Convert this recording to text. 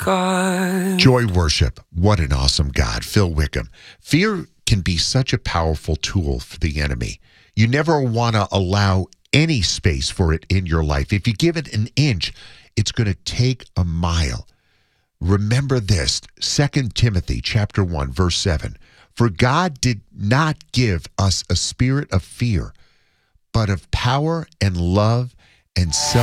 God. Joy worship. What an awesome God. Phil Wickham. Fear can be such a powerful tool for the enemy. You never want to allow any space for it in your life. If you give it an inch, it's going to take a mile. Remember this, 2 Timothy chapter 1, verse 7. For God did not give us a spirit of fear, but of power and love and self